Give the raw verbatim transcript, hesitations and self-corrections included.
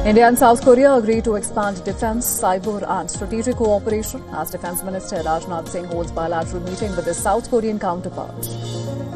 India and South Korea agree to expand defence, cyber and strategic cooperation as Defence Minister Rajnath Singh holds bilateral meeting with his South Korean counterpart.